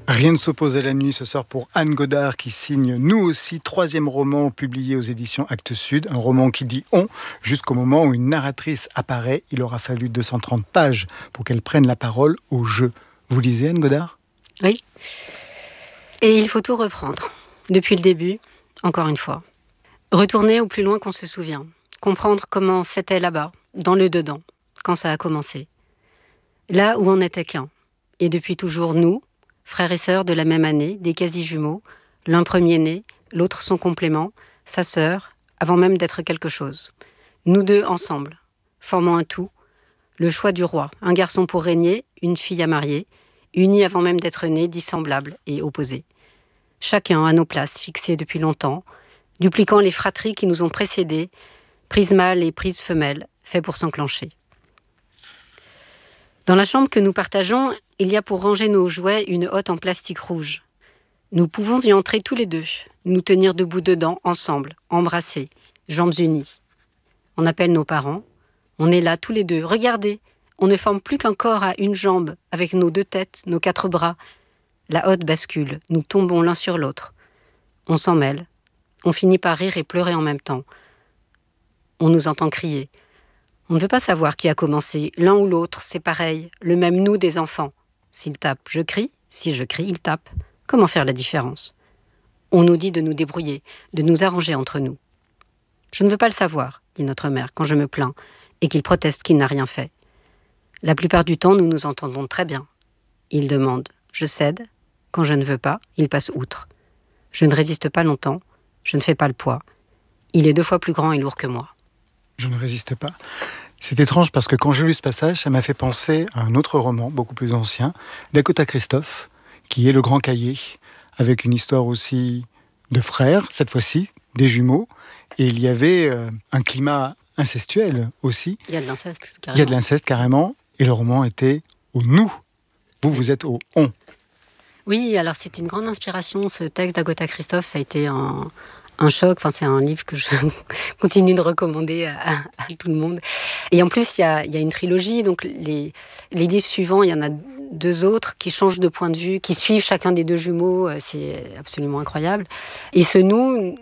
Rien ne s'oppose à la nuit, ce sort pour Anne Godard qui signe Nous aussi, 3e roman publié aux éditions Actes Sud, un roman qui dit on jusqu'au moment où une narratrice apparaît. Il aura fallu 230 pages pour qu'elle prenne la parole au jeu. Vous lisez Anne Godard ? Oui. Et il faut tout reprendre, depuis le début, encore une fois. Retourner au plus loin qu'on se souvient, comprendre comment c'était là-bas, dans le dedans, quand ça a commencé. Là où on n'était qu'un, et depuis toujours nous, frères et sœurs de la même année, des quasi-jumeaux, l'un premier-né, l'autre son complément, sa sœur, avant même d'être quelque chose. Nous deux ensemble, formant un tout, le choix du roi, un garçon pour régner, une fille à marier, unis avant même d'être nés, dissemblables et opposés. Chacun à nos places, fixées depuis longtemps, dupliquant les fratries qui nous ont précédés, prises mâles et prises femelles, faits pour s'enclencher. Dans la chambre que nous partageons, il y a pour ranger nos jouets une hotte en plastique rouge. Nous pouvons y entrer tous les deux, nous tenir debout dedans, ensemble, embrassés, jambes unies. On appelle nos parents, on est là tous les deux. Regardez, on ne forme plus qu'un corps à une jambe, avec nos 2 têtes, nos 4 bras. La hotte bascule, nous tombons l'un sur l'autre. On s'en mêle, on finit par rire et pleurer en même temps. On nous entend crier. On ne veut pas savoir qui a commencé. L'un ou l'autre, c'est pareil. Le même nous des enfants. S'il tape, je crie. Si je crie, il tape. Comment faire la différence ? On nous dit de nous débrouiller, de nous arranger entre nous. Je ne veux pas le savoir, dit notre mère, quand je me plains, et qu'il proteste qu'il n'a rien fait. La plupart du temps, nous nous entendons très bien. Il demande, je cède. Quand je ne veux pas, il passe outre. Je ne résiste pas longtemps. Je ne fais pas le poids. Il est 2 fois plus grand et lourd que moi. Je ne résiste pas. C'est étrange parce que quand j'ai lu ce passage, ça m'a fait penser à un autre roman, beaucoup plus ancien, d'Agatha Christophe, qui est Le Grand Cahier, avec une histoire aussi de frères, cette fois-ci, des jumeaux. Et il y avait un climat incestuel aussi. Il y a de l'inceste, carrément. Il y a de l'inceste, carrément. Et le roman était au nous. Vous êtes au on. Oui, alors c'était une grande inspiration. Ce texte d'Agatha Christophe, ça a été un choc. Enfin, c'est un livre que je continue de recommander à tout le monde. Et en plus, il y a une trilogie. Donc, les livres suivants, il y en a 2 autres qui changent de point de vue, qui suivent chacun des 2 jumeaux. C'est absolument incroyable. Et ce nous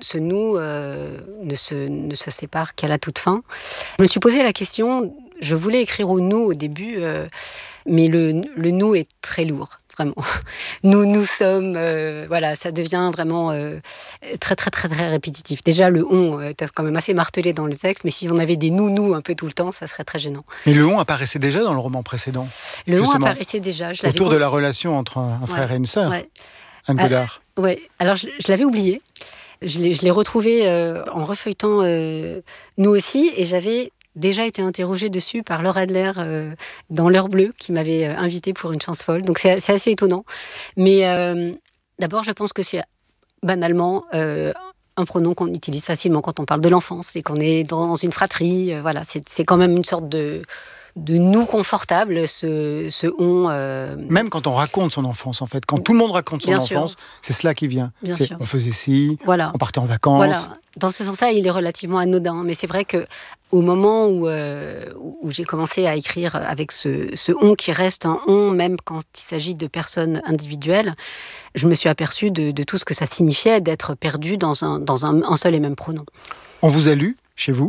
ne se sépare qu'à la toute fin. Je me suis posé la question, je voulais écrire au nous au début, mais le nous est très lourd. Vraiment. Nous sommes, voilà, ça devient vraiment très, très, très, très répétitif. Déjà, le on est quand même assez martelé dans le texte, mais si on avait des nous un peu tout le temps, ça serait très gênant. Mais le on apparaissait déjà dans le roman précédent. Le on apparaissait déjà. Autour de la relation entre un frère et une sœur. Ouais. Anne Godard. Oui, alors je l'avais oublié. Je l'ai retrouvé en refeuilletant Nous aussi, et j'avais déjà été interrogée dessus par Laure Adler dans L'Heure Bleue, qui m'avait invitée pour une chance folle. Donc c'est assez étonnant. Mais d'abord, je pense que c'est banalement un pronom qu'on utilise facilement quand on parle de l'enfance et qu'on est dans une fratrie. Voilà, c'est quand même une sorte de nous confortable, ce on. Même quand on raconte son enfance, en fait. Quand tout le monde raconte son enfance, c'est cela qui vient. On faisait ci, voilà. On partait en vacances. Voilà. Dans ce sens-là, il est relativement anodin. Mais c'est vrai qu'au moment où j'ai commencé à écrire avec ce on qui reste un on, même quand il s'agit de personnes individuelles, je me suis aperçue de tout ce que ça signifiait d'être perdu dans un seul et même pronom. On vous a lu, chez vous ?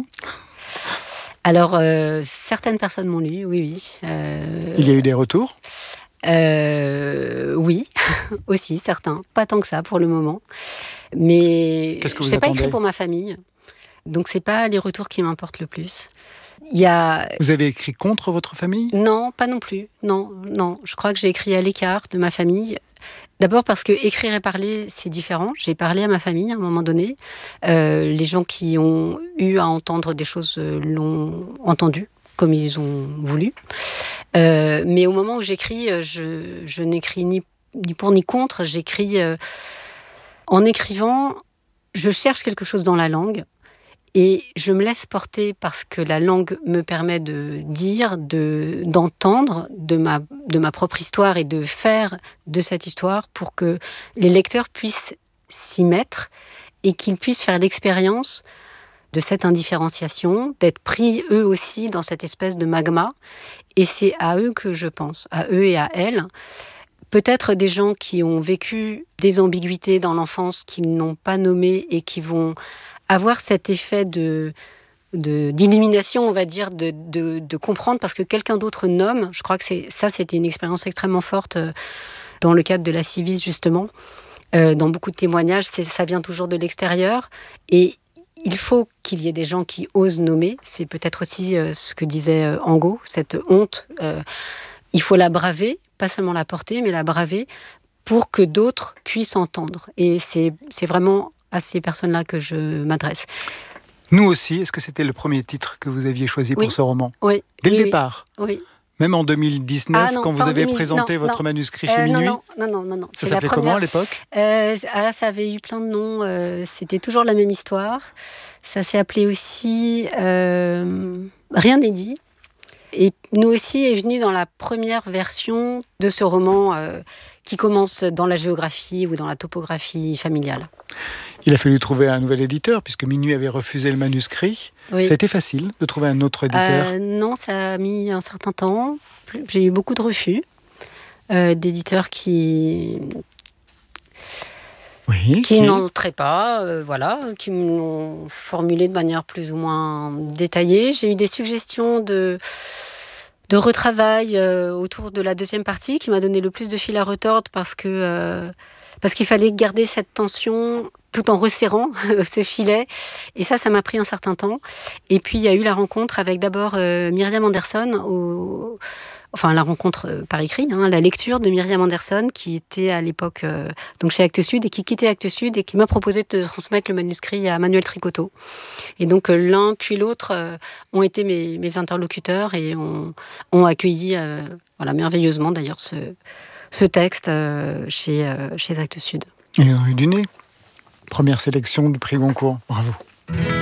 Alors, certaines personnes m'ont lu, oui. Il y a eu des retours ? Oui, aussi, certains. Pas tant que ça, pour le moment. Mais qu'est-ce que je vous n'ai pas attendez ? écrit pour ma famille. Donc, c'est pas les retours qui m'importent le plus. Vous avez écrit contre votre famille ? Non, pas non plus. Non. Je crois que j'ai écrit à l'écart de ma famille. D'abord parce que écrire et parler, c'est différent. J'ai parlé à ma famille à un moment donné. Les gens qui ont eu à entendre des choses l'ont entendu comme ils ont voulu. Mais au moment où j'écris, je n'écris ni pour ni contre. J'écris en écrivant, je cherche quelque chose dans la langue. Et je me laisse porter parce que la langue me permet de dire, d'entendre de ma propre histoire et de faire de cette histoire pour que les lecteurs puissent s'y mettre et qu'ils puissent faire l'expérience de cette indifférenciation, d'être pris eux aussi dans cette espèce de magma. Et c'est à eux que je pense, à eux et à elles, peut-être des gens qui ont vécu des ambiguïtés dans l'enfance qu'ils n'ont pas nommées et qui vont avoir cet effet d'illumination, on va dire, de comprendre parce que quelqu'un d'autre nomme. Je crois que c'était une expérience extrêmement forte dans le cadre de la Civis, justement. Dans beaucoup de témoignages, ça vient toujours de l'extérieur. Et il faut qu'il y ait des gens qui osent nommer. C'est peut-être aussi ce que disait Angot, cette honte. Il faut la braver, pas seulement la porter, mais la braver pour que d'autres puissent entendre. Et c'est vraiment à ces personnes-là que je m'adresse. Nous aussi, est-ce que c'était le premier titre que vous aviez choisi pour ce roman ? Oui. Dès le départ ? Oui. Même en 2019, quand vous avez présenté votre manuscrit chez Minuit ? Non. Ça s'appelait comment à l'époque ? Ça avait eu plein de noms. C'était toujours la même histoire. Ça s'est appelé aussi Rien n'est dit. Et nous aussi est venu dans la première version de ce roman qui commence dans la géographie ou dans la topographie familiale. Il a fallu trouver un nouvel éditeur puisque Minuit avait refusé le manuscrit. Oui. Ça a été facile de trouver un autre éditeur ? Non, ça a mis un certain temps. J'ai eu beaucoup de refus d'éditeurs qui n'entraient pas, qui me l'ont formulé de manière plus ou moins détaillée. J'ai eu des suggestions de retravail autour de la deuxième partie qui m'a donné le plus de fil à retordre parce qu'il fallait garder cette tension tout en resserrant ce filet. Et ça m'a pris un certain temps. Et puis, il y a eu la rencontre avec d'abord Myriam Anderson, la rencontre par écrit, la lecture de Myriam Anderson qui était à l'époque donc chez Actes Sud et qui quittait Actes Sud et qui m'a proposé de transmettre le manuscrit à Manuel Tricoteau. Et donc l'un puis l'autre ont été mes interlocuteurs et ont accueilli merveilleusement d'ailleurs ce texte chez Actes Sud. Et du nez, première sélection du prix Goncourt. Bravo.